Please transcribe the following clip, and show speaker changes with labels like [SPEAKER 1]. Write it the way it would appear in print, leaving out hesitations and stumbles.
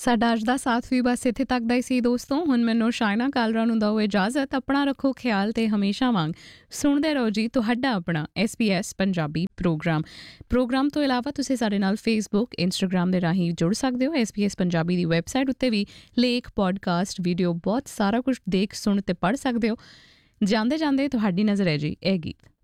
[SPEAKER 1] ਸਾਡਾ ਅੱਜ ਦਾ ਸਾਥ ਵੀ ਬਸ ਇੱਥੇ ਤੱਕ ਦਾ ਹੀ ਸੀ ਦੋਸਤੋ। ਹੁਣ ਮੈਨੂੰ ਸ਼ਾਇਨਾ ਕਾਲਰਾ ਨੂੰ ਦਿਓ ਇਜਾਜ਼ਤ। ਆਪਣਾ ਰੱਖੋ ਖਿਆਲ ਤੇ ਹਮੇਸ਼ਾ ਵਾਂਗ ਸੁਣਦੇ ਰਹੋ ਜੀ ਤੁਹਾਡਾ ਆਪਣਾ SBS ਪੰਜਾਬੀ ਪ੍ਰੋਗਰਾਮ ਤੋਂ ਇਲਾਵਾ ਤੁਸੀਂ ਸਾਡੇ ਨਾਲ ਫੇਸਬੁੱਕ ਇੰਸਟਾਗ੍ਰਾਮ ਦੇ ਰਾਹੀਂ ਜੁੜ ਸਕਦੇ ਹੋ। SBS ਪੰਜਾਬੀ ਦੀ ਵੈਬਸਾਈਟ ਉੱਤੇ ਵੀ ਲੇਖ ਪੋਡਕਾਸਟ ਵੀਡੀਓ ਬਹੁਤ ਸਾਰਾ ਕੁਝ ਦੇਖ ਸੁਣ ਤੇ ਪੜ੍ਹ ਸਕਦੇ ਹੋ। ਜਾਂਦੇ ਜਾਂਦੇ ਤੁਹਾਡੀ ਨਜ਼ਰ ਹੈ ਜੀ ਇਹ ਗੀਤ।